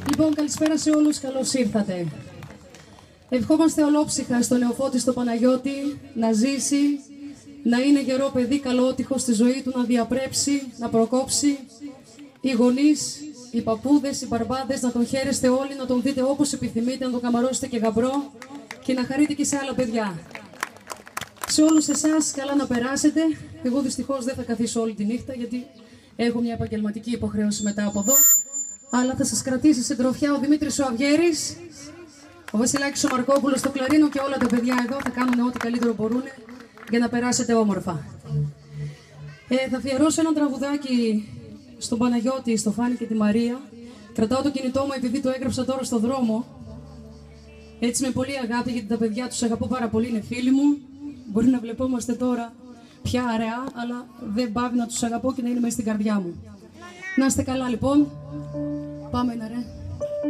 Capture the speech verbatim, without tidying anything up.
Λοιπόν, καλησπέρα σε όλους, καλώς ήρθατε. Ευχόμαστε ολόψυχα στο Νεοφώτη στο Παναγιώτη να ζήσει, να είναι γερό παιδί, καλότυχο στη ζωή του, να διαπρέψει, να προκόψει. Οι γονείς, οι παππούδες, οι μπαρμπάδες, να τον χαίρεστε όλοι, να τον δείτε όπως επιθυμείτε, να τον καμαρώσετε και γαμπρό και να χαρείτε και σε άλλα παιδιά. Σε όλους εσάς, καλά να περάσετε. Εγώ δυστυχώς δεν θα καθίσω όλη τη νύχτα γιατί έχω μια επαγγελματική υποχρέωση μετά από εδώ. Αλλά θα σας κρατήσει σε τροφιά ο Δημήτρης ο Αυγέρης, ο Βασιλάκης ο Μαρκόπουλος στο κλαρίνο και όλα τα παιδιά εδώ θα κάνουν ό,τι καλύτερο μπορούν για να περάσετε όμορφα. Ε, θα αφιερώσω ένα τραγουδάκι στον Παναγιώτη, στο Φάνη και τη Μαρία. Κρατάω το κινητό μου επειδή το έγραψα τώρα στο δρόμο. Έτσι με πολύ αγάπη γιατί τα παιδιά τους αγαπώ πάρα πολύ, είναι φίλοι μου. Μπορεί να βλεπόμαστε τώρα πια αραιά, αλλά δεν πάβει να τους αγαπώ και να είναι μέσα στην καρδιά μου. Να είστε καλά λοιπόν. Πάμε να ρε.